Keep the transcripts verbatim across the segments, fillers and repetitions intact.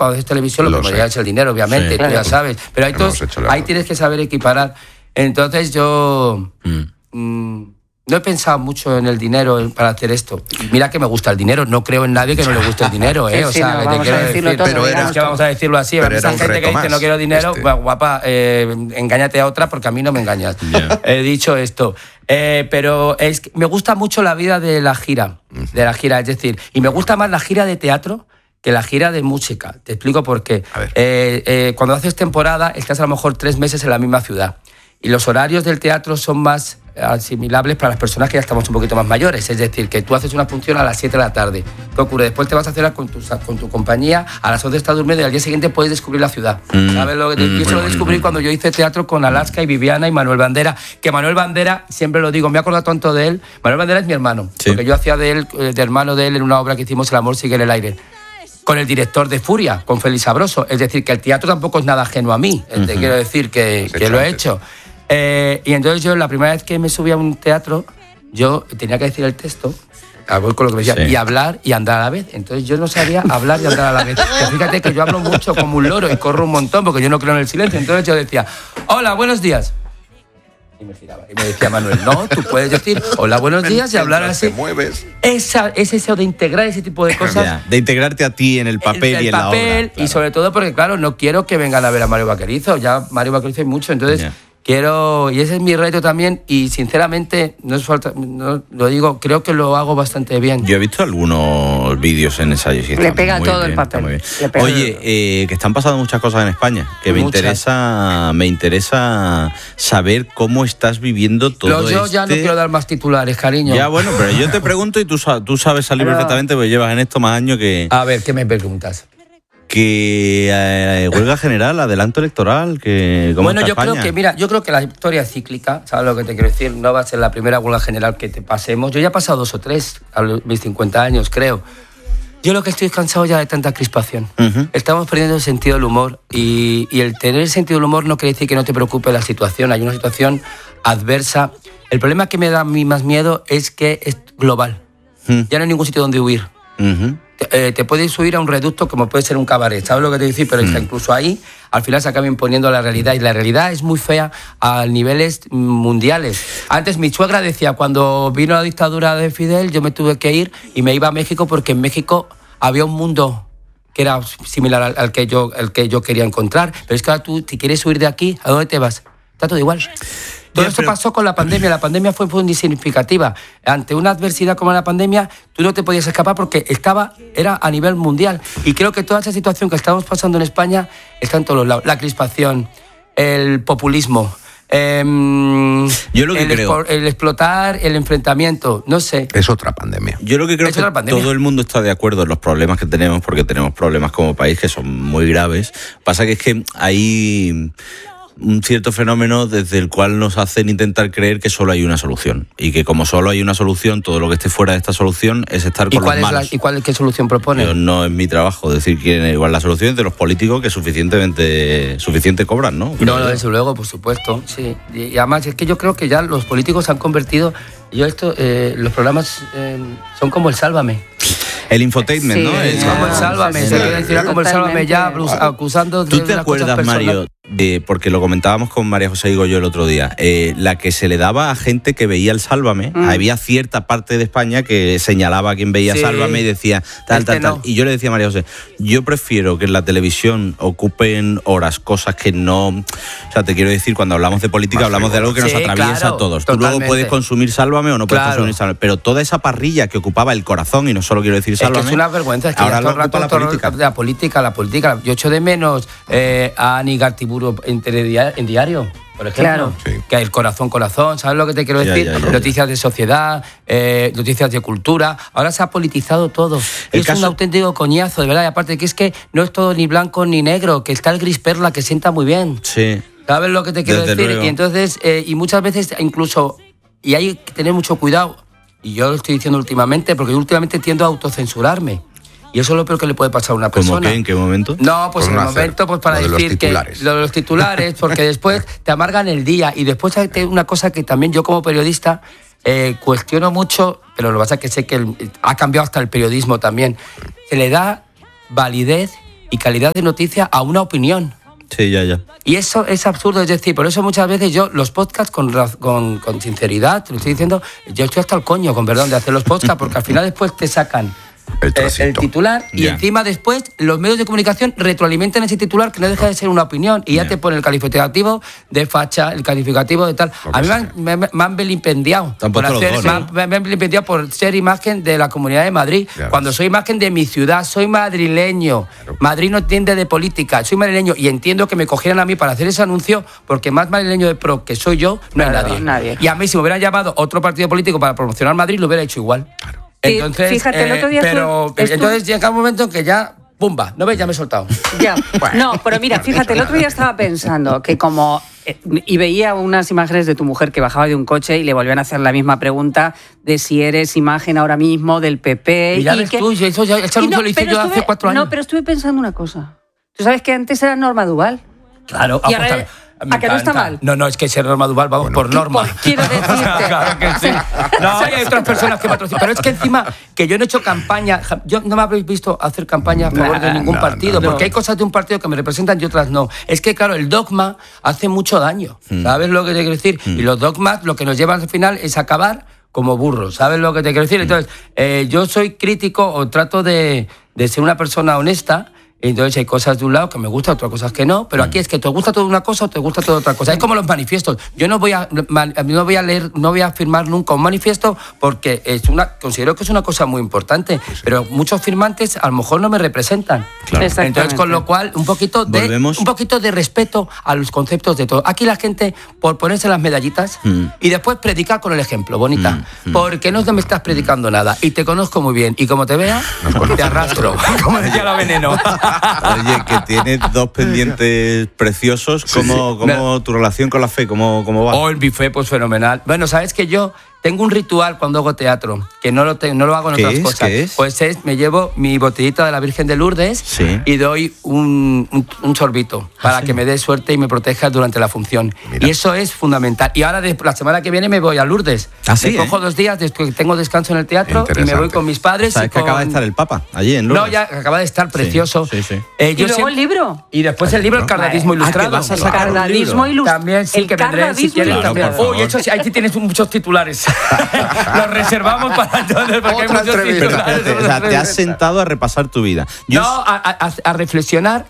cuando haces televisión lo, lo primero es el dinero, obviamente, sí, tú ya sabes. Pero ahí, todos, ahí tienes que saber equiparar. Entonces yo... Mm. Mmm, no he pensado mucho en el dinero para hacer esto. Mira que me gusta el dinero, no creo en nadie que no le guste el dinero, ¿eh? O sea, sí, no, que te quiero decir, todo, pero era, es que vamos a decirlo así, pero esa gente que dice no quiero dinero, este. guapa, eh, engáñate a otra porque a mí no me engañas. Yeah. He dicho esto. Eh, pero es que me gusta mucho la vida de la gira, de la gira, es decir, y me gusta más la gira de teatro que la gira de música. Te explico por qué. Eh, eh, cuando haces temporada, estás a lo mejor tres meses en la misma ciudad. Y los horarios del teatro son más asimilables para las personas que ya estamos un poquito más mayores. Es decir, que tú haces una función a las siete de la tarde. ¿Qué ocurre? Después te vas a hacer con tu, con tu compañía, a las once estás durmiendo y al día siguiente puedes descubrir la ciudad. Mm. ¿Sabes lo que mm, yo se lo descubrí mm, cuando yo hice teatro con Alaska y Viviana y Manuel Bandera. Que Manuel Bandera, siempre lo digo, me he acordado tanto de él. Manuel Bandera es mi hermano. Sí. Porque yo hacía de él, de hermano de él en una obra que hicimos, El amor sigue en el aire. Con el director de Furia, con Félix Sabroso. Es decir, que el teatro tampoco es nada ajeno a mí. Uh-huh. Te quiero decir que, que lo he hecho. Eh, y entonces yo, la primera vez que me subí a un teatro, yo tenía que decir el texto, algo con lo que me decía, sí. y hablar y andar a la vez. Entonces yo no sabía hablar y andar a la vez. Pero fíjate que yo hablo mucho como un loro y corro un montón porque yo no creo en el silencio. Entonces yo decía, hola, buenos días. Y me giraba. Y me decía Manuel, no, tú puedes decir hola, buenos días y hablar así. Te mueves. Esa, es eso de integrar ese tipo de cosas. Ya, de integrarte a ti en el papel el, el y en papel, la obra. Claro. Y sobre todo porque, claro, no quiero que vengan a ver a Mario Vaquerizo. Ya Mario Vaquerizo hay mucho, entonces... Ya. Quiero, y ese es mi reto también, y sinceramente, no es falta, no, lo digo, creo que lo hago bastante bien. Yo he visto algunos vídeos en ensayos y le pega todo bien, el papel. Oye, eh, que están pasando muchas cosas en España, que me muchas. interesa me interesa saber cómo estás viviendo todo esto. Yo este... ya no quiero dar más titulares, cariño. Ya, bueno, pero yo te pregunto y tú, tú sabes salir pero... perfectamente, porque llevas en esto más años que... A ver, ¿qué me preguntas? Que eh, huelga general, adelanto electoral, que ¿cómo bueno, está yo España? creo que, mira, yo creo que la historia es cíclica, ¿sabes lo que te quiero decir? No va a ser la primera huelga general que te pasemos. Yo ya he pasado dos o tres a mis cincuenta años, creo. Yo lo que estoy cansado ya de tanta crispación. Uh-huh. Estamos perdiendo el sentido del humor y, y el tener el sentido del humor no quiere decir que no te preocupe la situación. Hay una situación adversa. El problema que me da a mí más miedo es que es global. Uh-huh. Ya no hay ningún sitio donde huir. Uh-huh. Eh, te puedes subir a un reducto como puede ser un cabaret, ¿sabes lo que te digo? Pero mm. incluso ahí, al final se acaba imponiendo la realidad, y la realidad es muy fea a niveles mundiales. Antes mi suegra decía, cuando vino la dictadura de Fidel, yo me tuve que ir y me iba a México porque en México había un mundo que era similar al, al, que, yo, al que yo quería encontrar. Pero es que ahora tú, si quieres huir de aquí, ¿a dónde te vas? Está todo igual. Todo Bien, esto pero... pasó con la pandemia. La pandemia fue muy significativa. Ante una adversidad como la pandemia, tú no te podías escapar porque estaba, era a nivel mundial. Y creo que toda esa situación que estamos pasando en España está en todos los lados. La crispación, el populismo, eh, Yo lo que el, creo... el explotar, el enfrentamiento, no sé. Es otra pandemia. Yo lo que creo es que todo el mundo está de acuerdo en los problemas que tenemos, porque tenemos problemas como país que son muy graves. Pasa que es que hay... un cierto fenómeno desde el cual nos hacen intentar creer que solo hay una solución, y que como solo hay una solución, todo lo que esté fuera de esta solución es estar con los malos. ¿Y cuál es qué solución propone? Yo, no es mi trabajo decir quién es. Igual la solución es de los políticos, que suficientemente suficiente cobran, ¿no? No, no, desde luego, por supuesto, sí. Y, y además es que yo creo que ya los políticos se han convertido... Yo esto, eh, los programas eh, son como el Sálvame. El infotainment, sí, ¿no? Es como el Sálvame, se quiere decir como el Sálvame ya acusando de ¿Tú te acuerdas, Mario, de, porque lo comentábamos con María José y yo el otro día, eh, la que se le daba a gente que veía el Sálvame? Mm. Había cierta parte de España que señalaba a quien veía sí. Sálvame y decía tal, tal, tal. No. Y yo le decía a María José, yo prefiero que en la televisión ocupen horas cosas que no... O sea, te quiero decir, cuando hablamos de política, Más hablamos de algo que sí, nos atraviesa claro, a todos. Totalmente. Tú luego puedes consumir Sálvame o no puedes claro. consumir Sálvame, pero toda esa parrilla que ocupaba el corazón, y no solo quiero decir Sálvame... Es que es una vergüenza, es que ahora todo el rato la política. la política, la política. Yo echo de menos eh, a Ani Gartiburu en, en diario, por ejemplo. Claro. Sí. Que el corazón, corazón, ¿sabes lo que te quiero decir? Ya, ya, ya, noticias de sociedad, eh, noticias de cultura. Ahora se ha politizado todo. Es caso... un auténtico coñazo, de verdad. Y aparte que es que no es todo ni blanco ni negro, que está el gris perla, que sienta muy bien. Sí. ¿Sabes lo que te quiero Desde decir? Luego. Y entonces, eh, y muchas veces incluso, y hay que tener mucho cuidado, y yo lo estoy diciendo últimamente, porque yo últimamente tiendo a autocensurarme. Y eso es lo peor que le puede pasar a una persona. ¿Cómo qué? ¿En qué momento? No, pues Por en el momento pues para lo decir de que lo de los titulares, porque después te amargan el día. Y después hay una cosa que también yo como periodista eh, cuestiono mucho, pero lo que pasa es que sé que el, ha cambiado hasta el periodismo también. Se le da validez y calidad de noticia a una opinión. Sí, ya, ya. Y eso es absurdo, es decir, por eso muchas veces yo, los podcasts, con, con, con sinceridad, te lo estoy diciendo, yo estoy hasta el coño, con perdón, de hacer los podcasts, porque al final después te sacan el, el, el titular y yeah. encima después los medios de comunicación retroalimentan ese titular que no deja de ser una opinión y ya yeah. te pone el calificativo de facha, el calificativo de tal. A mí me han, me, me han vilipendiado por, hacer, me, han, me han vilipendiado por ser imagen de la Comunidad de Madrid, claro. cuando soy imagen de mi ciudad, soy madrileño. Claro. Madrid no entiende de política, soy madrileño y entiendo que me cogieran a mí para hacer ese anuncio porque más madrileño de pro que soy yo no hay nadie. nadie. Y a mí si me hubieran llamado otro partido político para promocionar Madrid lo hubiera hecho igual. Claro. Entonces, fíjate, el otro día eh, pero estu- entonces llega un momento en que ya, ¡pumba! ¿No ves? Ya me he soltado. Ya. Bueno. No, pero mira, fíjate, el otro día estaba pensando que como... Eh, y veía unas imágenes de tu mujer que bajaba de un coche y le volvían a hacer la misma pregunta de si eres imagen ahora mismo del P P. Y ya y ves que... tú, eso ya, ese anuncio no, lo hice yo estuve, hace cuatro años. No, pero estuve pensando una cosa. ¿Tú sabes que antes era Norma Duval? Claro, y ahora... ¿A que no está mal? No, no, es que ser Norma Duval, vamos, bueno, por norma. Pues quiero decirte. Claro que sí. No, hay otras personas que patrocinan. Pero es que encima, que yo no he hecho campaña, yo no me habéis visto hacer campaña a favor nah, de ningún no, partido, no, porque no. hay cosas de un partido que me representan y otras no. Es que, claro, el dogma hace mucho daño, mm. ¿sabes lo que te quiero decir? Mm. Y los dogmas lo que nos llevan al final es acabar como burros, ¿sabes lo que te quiero decir? Entonces, eh, yo soy crítico o trato de, de ser una persona honesta. Entonces hay cosas de un lado que me gustan, otras cosas que no, pero aquí es que te gusta toda una cosa o te gusta toda otra cosa. Es como los manifiestos. Yo no voy a no voy a leer, no voy a firmar nunca un manifiesto porque es una considero que es una cosa muy importante, pero muchos firmantes a lo mejor no me representan. Claro. Entonces, con lo cual, un poquito de ¿Volvemos? un poquito de respeto a los conceptos de todo. Aquí la gente, por ponerse las medallitas mm. y después predicar con el ejemplo, bonita, mm. Mm. porque no me estás predicando nada y te conozco muy bien y como te vea, te arrastro, como decía la Veneno. Oye, que tienes dos pendientes preciosos. ¿Cómo, sí, sí. cómo tu relación con la fe? ¿Cómo, cómo va? Oh, el bife, pues fenomenal. Bueno, sabes que yo tengo un ritual cuando hago teatro, que no lo, te, no lo hago en otras es? cosas. ¿Qué es? Pues es, me llevo mi botellita de la Virgen de Lourdes sí. y doy un, un, un sorbito para ¿Ah, sí? que me dé suerte y me proteja durante la función. Mira. Y eso es fundamental. Y ahora, de, la semana que viene, me voy a Lourdes. ¿Ah, sí, me cojo eh? dos días, después que tengo descanso en el teatro y me voy con mis padres. ¿Sabes y con... que acaba de estar el Papa allí en Lourdes? No, ya acaba de estar precioso. Sí, sí, sí. Eh, yo ¿Y luego siempre... el libro? Y después el libro, El Cardadismo Ilustrado. Ah, ¿que vas a sacar el Cardadismo Ilustrado? También sí, que vendré si quieres. Claro, también. Uy, eso sí, ahí sí tienes muchos titulares. Los reservamos para entonces porque Otra hay muchos titulares. O sea, te has sentado a repasar tu vida. Yo no, a, a, a reflexionar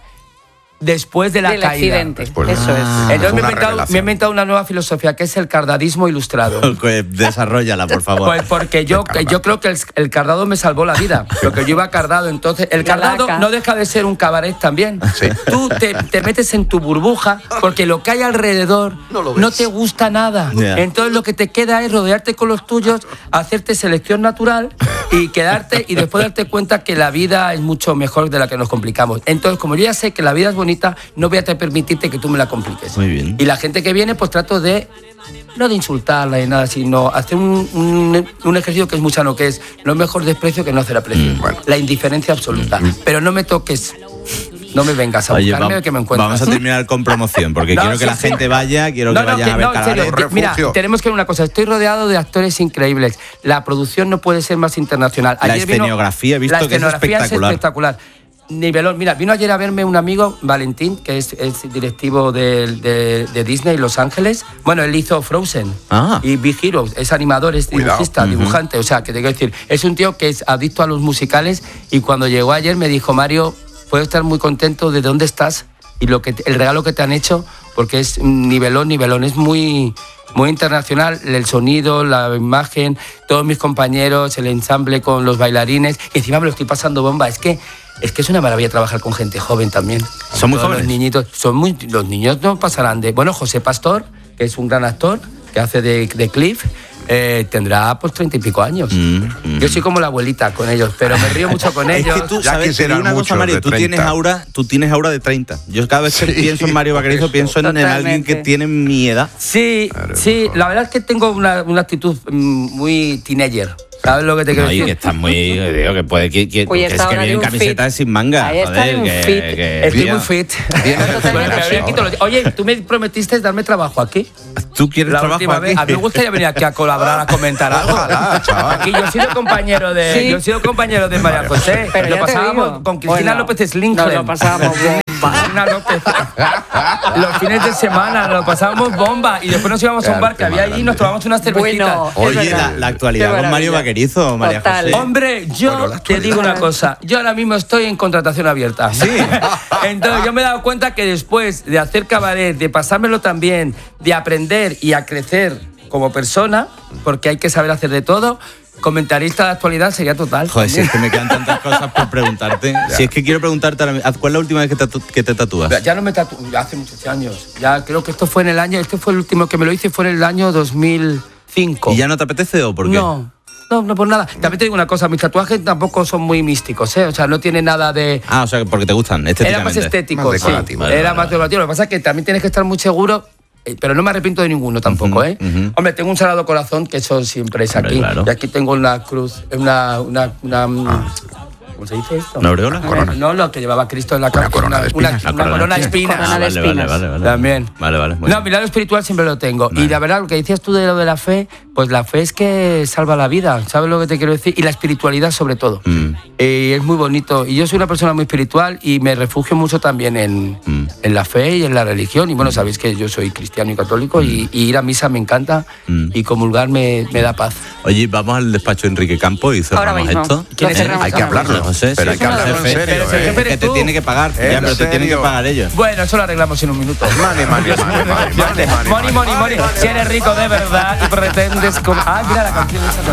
después de la del caída. Accidente. Después. Eso es. Entonces me he, inventado, me he inventado una nueva filosofía que es el cardadismo ilustrado. Pues desarróllala, por favor. Pues porque yo, yo creo que el, el cardado me salvó la vida. Porque yo iba cardado. Entonces, el cardado no deja de ser un cabaret también. Sí. Tú te, te metes en tu burbuja porque lo que hay alrededor no, no te gusta nada. Yeah. Entonces, lo que te queda es rodearte con los tuyos, hacerte selección natural y quedarte y después darte cuenta que la vida es mucho mejor de la que nos complicamos. Entonces, como yo ya sé que la vida es bonita, no voy a permitirte que tú me la compliques. Muy bien. Y la gente que viene, pues trato de, no de insultarla ni nada, sino hacer un, un, un ejercicio que es muy sano, que es no mejor desprecio que no hacer aprecio. Mm, bueno. La indiferencia absoluta. Mm. Pero no me toques, no me vengas a Oye, buscarme va, que me encuentres. Vamos a terminar con promoción, porque no, quiero que sí, la sí. gente vaya, quiero no, que no, vayan que, a ver no, Cabaret. Mira, tenemos que ver una cosa, estoy rodeado de actores increíbles. La producción no puede ser más internacional. Ayer la escenografía, vino, he visto la que es espectacular. Es espectacular. Nivelón. Mira, vino ayer a verme un amigo, Valentín, que es, es directivo de, de, de Disney Los Ángeles. Bueno, él hizo Frozen ah. y Big Hero, es animador, es dibujista, uh-huh. dibujante. O sea, que te quiero decir, es un tío que es adicto a los musicales y cuando llegó ayer me dijo, Mario, puedo estar muy contento de dónde estás y lo que el regalo que te han hecho, porque es nivelón, nivelón, es muy... muy internacional, el sonido, la imagen, todos mis compañeros, el ensamble con los bailarines, y encima me lo estoy pasando bomba. Es que es que es una maravilla trabajar con gente joven también. Son muy jóvenes. Los niñitos, son muy, los niños no pasarán de... Bueno, José Pastor, que es un gran actor, que hace de, de Cliff, eh, tendrá pues treinta y pico años. Mm, mm. Yo soy como la abuelita con ellos, pero me río mucho con ellos. Es que tú, ¿sabes? Te digo una cosa, Mario, tú tienes aura, tú tienes aura de treinta. Yo cada vez que sí, pienso en Mario Vaquerizo pienso en, en alguien que tiene mi edad. Sí, claro, sí, la verdad es que tengo una, una actitud muy teenager. ¿Sabes lo que te quiero Oye, decir? que estás muy... Digo, que puede... Que, que, Oye, que es que vienen camisetas sin manga. Ahí está Joder, un que, fit. que- Estoy Bien. muy fit. Bien. Bueno, me voy aquí todos los días. Oye, tú me prometiste darme trabajo aquí. ¿Tú quieres La trabajo última aquí? vez. A mí me gustaría venir aquí a colaborar, a comentar algo. Ojalá, chaval. Aquí yo he sido compañero de, Sí. yo he sido compañero de María José. Pero lo ya te pasábamos digo. con Cristina Bueno, López Slinklen. nos lo pasábamos bomba. Cristina López. Los fines de semana nos lo pasábamos bomba y después nos íbamos a un Qué bar que arte había más allí y nos tomamos unas cervecitas. Bueno, Oye, es la, verdad. la actualidad Qué con Mario maravilla. Vaquerizo, María Total. José. Hombre, yo Bueno, la te actualidad. digo una cosa. Yo ahora mismo estoy en contratación abierta. Sí. Entonces yo me he dado cuenta que después de hacer cabaret, de pasármelo tan bien, de aprender y a crecer como persona, porque hay que saber hacer de todo, comentarista de actualidad sería total. Joder, si es que me quedan tantas cosas por preguntarte. Si es que quiero preguntarte, ahora mismo, ¿cuál es la última vez que, tatu- que te tatúas? Ya no me tatúo, ya hace muchos años. Ya creo que esto fue en el año, este fue el último que me lo hice, fue en el año dos mil cinco. ¿Y ya no te apetece o por qué? No. No, no por nada. También te digo una cosa, mis tatuajes tampoco son muy místicos, ¿eh? O sea, no tiene nada de... Ah, o sea, porque te gustan estéticamente. Era más estético, Más sí. decorativo. Vale, Era vale, más vale. decorativo. Lo que pasa es que también tienes que estar muy seguro, eh, pero no me arrepiento de ninguno tampoco, Ujú, ¿eh? ujú. Hombre, tengo un sagrado corazón, que eso siempre es Hombre, aquí. claro. Y aquí tengo una cruz, una... una, una ¿Cómo se dice esto? ¿Una aureola? Corona. No, lo que llevaba Cristo en la cabeza. corona de espinas. Una, Una una corona de espinas. Corona Ah, de vale, vale, espinas. vale, vale. También. Vale, vale. muy No, bien. mi lado espiritual siempre lo tengo. Vale. Y la verdad, lo que decías tú de lo de la fe, pues la fe es que salva la vida, ¿sabes lo que te quiero decir? Y la espiritualidad sobre todo. Mm. Eh, es muy bonito. Y yo soy una persona muy espiritual y me refugio mucho también en, Mm. en la fe y en la religión. Y bueno, sabéis que yo soy cristiano y católico y, y ir a misa me encanta Mm. y comulgar me, me da paz. Oye, vamos al despacho de Enrique Campos y cerramos Ahora mismo. esto. ¿Quién es Lo Enrique? cerramos Hay que ahora mismo. hablarlo. José, Pero sí, hay que es hablarlo en jefe. serio, Pero si el ¿eh? jefe Que eres te tú. tiene que pagar. ¿En Ya, pero te tienen que serio? pagar ellos. Bueno, eso lo arreglamos en un minuto. Money, money, money, money, money, money, Money, money, money. Si eres rico de verdad y pretendes... com- Ah, mira la canción esa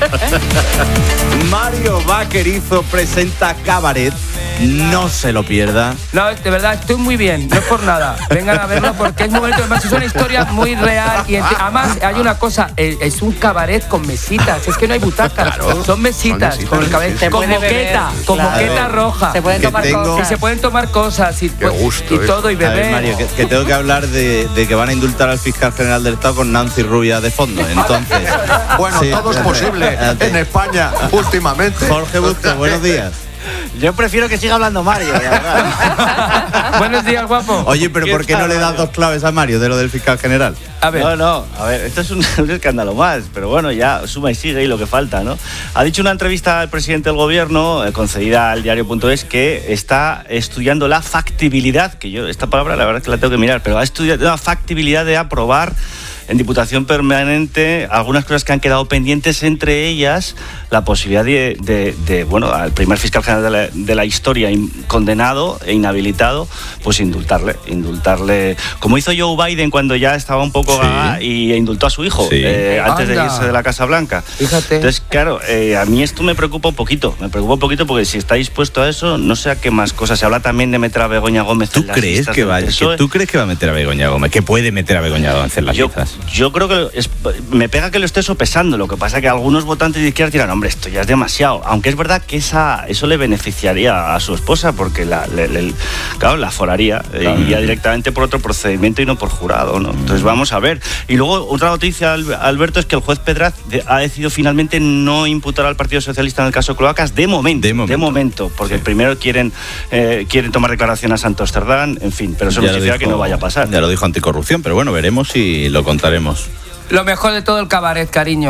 también. Mario Vaquerizo presenta Cabaret. No se lo pierda. No, de verdad, estoy muy bien, no es por nada. Vengan a verlo porque es muy bonito. Además, es una historia muy real. Y enti- además, hay una cosa: eh, es un cabaret con mesitas. Es que no hay butacas, Claro, son mesitas. son mesitas, Con el cabaret, sí, sí. con Se puede beber, moqueta, con claro. moqueta roja. Se pueden Que tomar tengo- Y cosas. se pueden tomar cosas y, Qué gusto, y todo y A ver, beber. Mario, que, que tengo que hablar de, de que van a indultar al fiscal general del Estado con Nancy Rubia de fondo. Entonces, Bueno, sí, todo es espérate, posible espérate. en España últimamente. Jorge Bustos, buenos días. Yo prefiero que siga hablando Mario, la verdad. Buenos días, guapo. Oye, pero ¿Qué ¿por qué no tal, le das Mario? dos claves a Mario de lo del fiscal general? A ver. No, no, a ver, esto es un, un escándalo más, pero bueno, ya suma y sigue y lo que falta, ¿no? Ha dicho en una entrevista al presidente del gobierno, eh, concedida al diario punto es, que está estudiando la factibilidad, que yo, esta palabra la verdad es que la tengo que mirar, pero ha estudiado la factibilidad de aprobar en Diputación Permanente algunas cosas que han quedado pendientes, entre ellas la posibilidad de, de, de bueno, al primer fiscal general de la, de la historia in- condenado e inhabilitado, pues indultarle, indultarle, como hizo Joe Biden cuando ya estaba un poco Sí. gaga y indultó a su hijo Sí. eh, antes de Anda. irse de la Casa Blanca. Fíjate. Entonces, claro, eh, a mí esto me preocupa un poquito, me preocupa un poquito porque si está dispuesto a eso, no sé a qué más cosas. Se habla también de meter a Begoña Gómez ¿Tú en las crees listas que del va, que PSOE. ¿Tú crees que va a meter a Begoña Gómez? Que puede meter a Begoña Gómez en las Yo, listas. yo creo que es- me pega que lo esté sopesando. Lo que pasa es que algunos votantes de izquierda dirán, hombre, esto ya es demasiado. Aunque es verdad que esa, eso le beneficiaría a su esposa porque la, le- le- claro, la foraría eh, y ya directamente por otro procedimiento y no por jurado, ¿no? Entonces vamos a ver. Y luego otra noticia, Al- Alberto, es que el juez Pedraz de- ha decidido finalmente no imputar al Partido Socialista en el caso Cloacas de momento. De momento. momento, porque Sí. primero quieren, eh, quieren tomar declaración a Santos Cerdán, en fin, pero eso no Ya lo significa que dijo- no vaya a pasar. Ya lo dijo Anticorrupción, pero bueno, veremos y lo contaremos. Lo mejor de todo el cabaret, cariño.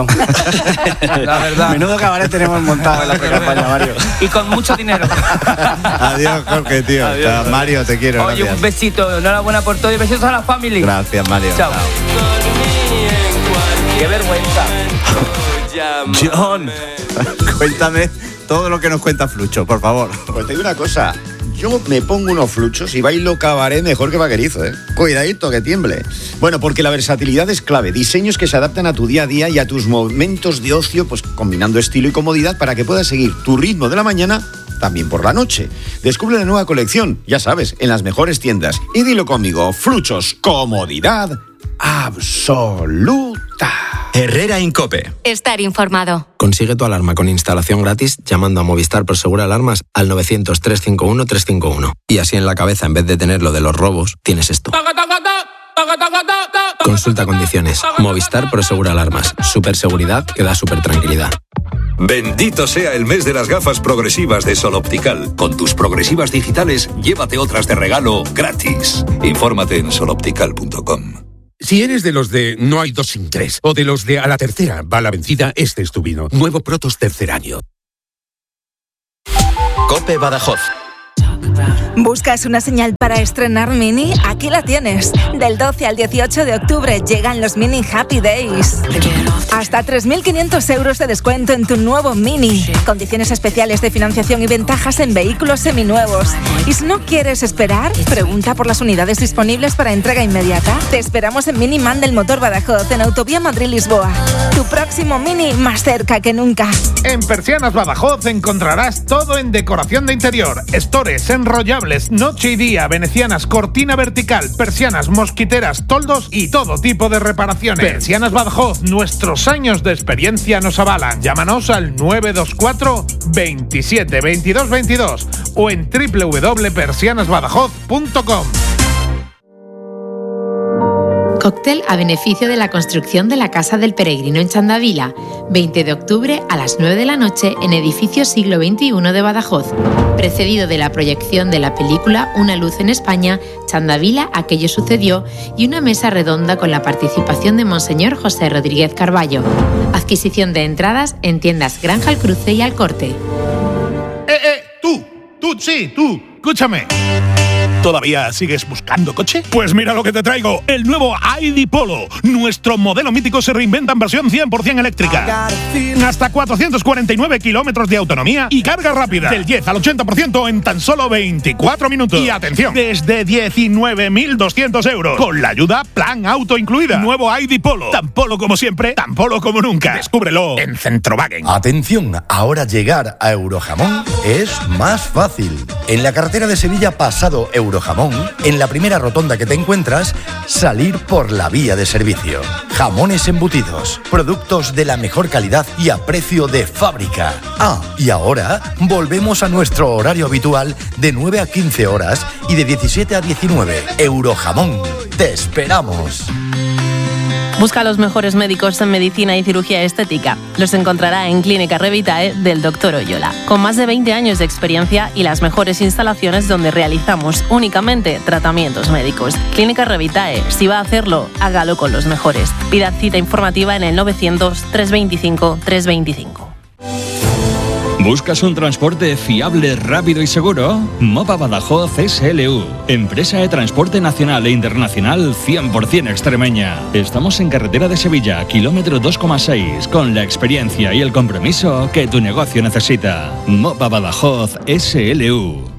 La verdad. Menudo cabaret tenemos montado en la pre-campaña, Mario. Y con mucho dinero. Adiós, Jorge, tío. Adiós, Chao, Mario, te quiero. Oye, gracias. un besito. Enhorabuena por todo y besitos a la family. Gracias, Mario. Chao. Qué vergüenza. John, cuéntame todo lo que nos cuenta Flucho, por favor. Pues te digo una cosa, yo me pongo unos fluchos y bailo cabaret mejor que vaquerizo, ¿eh? Cuidadito, que tiemble. Bueno, porque la versatilidad es clave. Diseños que se adaptan a tu día a día y a tus momentos de ocio, pues combinando estilo y comodidad para que puedas seguir tu ritmo de la mañana también por la noche. Descubre la nueva colección, ya sabes, en las mejores tiendas. Y dilo conmigo, Fluchos, comodidad absoluta. Herrera Incope. Estar informado. Consigue tu alarma con instalación gratis llamando a Movistar Prosegur Alarmas al novecientos, trescientos cincuenta y uno, trescientos cincuenta y uno. Y así en la cabeza, en vez de tener lo de los robos, tienes esto. Consulta condiciones. Movistar Prosegura Alarmas. Superseguridad que da super tranquilidad. Bendito sea el mes de las gafas progresivas de Sol Optical. Con tus progresivas digitales, llévate otras de regalo gratis. Infórmate en sol optical punto com. Si eres de los de no hay dos sin tres o de los de a la tercera va la vencida, este es tu vino. Nuevo Protos tercer año. COPE Badajoz. ¿Buscas una señal para estrenar Mini? Aquí la tienes. Del doce al dieciocho de octubre llegan los Mini Happy Days. Hasta tres mil quinientos euros de descuento en tu nuevo Mini. Condiciones especiales de financiación y ventajas en vehículos seminuevos. Y si no quieres esperar, pregunta por las unidades disponibles para entrega inmediata. Te esperamos en Mini Man del Motor Badajoz, en Autovía Madrid-Lisboa. Tu próximo Mini más cerca que nunca. En Persianas Badajoz encontrarás todo en decoración de interior. Estores, enrollables, noche y día, venecianas, cortina vertical, persianas, mosquiteras, toldos y todo tipo de reparaciones. Persianas Badajoz, nuestros años de experiencia nos avalan. Llámanos al nueve dos cuatro, veintisiete, veintidós, veintidós o en doble u doble u doble punto persianas badajoz punto com. Cóctel a beneficio de la construcción de la Casa del Peregrino en Chandavila, veinte de octubre a las nueve de la noche en edificio siglo veintiuno de Badajoz, precedido de la proyección de la película Una luz en España, Chandavila, aquello sucedió, y una mesa redonda con la participación de Monseñor José Rodríguez Carballo. Adquisición de entradas en tiendas Granja al Cruce y Al Corte. Eh, eh, tú, tú, sí, tú, escúchame. ¿Todavía sigues buscando coche? Pues mira lo que te traigo, el nuevo I D Polo. Nuestro modelo mítico se reinventa en versión cien por ciento eléctrica. Hasta cuatrocientos cuarenta y nueve kilómetros de autonomía y carga rápida. Del diez al ochenta por ciento en tan solo veinticuatro minutos. Y atención, desde diecinueve mil doscientos euros. Con la ayuda Plan Auto incluida. Nuevo I D Polo. Tan polo como siempre, tan polo como nunca. Descúbrelo en Centrowagen. Atención, ahora llegar a Eurojamón es más fácil. En la carretera de Sevilla pasado Eurojamón, en la primera rotonda que te encuentras, salir por la vía de servicio. Jamones embutidos, productos de la mejor calidad y a precio de fábrica. Ah, y ahora volvemos a nuestro horario habitual de nueve a quince horas y de diecisiete a diecinueve. Eurojamón, te esperamos. Busca a los mejores médicos en medicina y cirugía estética. Los encontrará en Clínica Revitae del doctor Oyola, con más de veinte años de experiencia y las mejores instalaciones donde realizamos únicamente tratamientos médicos. Clínica Revitae, si va a hacerlo, hágalo con los mejores. Pida cita informativa en el novecientos, trescientos veinticinco, trescientos veinticinco. ¿Buscas un transporte fiable, rápido y seguro? Mopa Badajoz S L U, empresa de transporte nacional e internacional cien por ciento extremeña. Estamos en carretera de Sevilla, kilómetro dos coma seis, con la experiencia y el compromiso que tu negocio necesita. Mopa Badajoz S L U.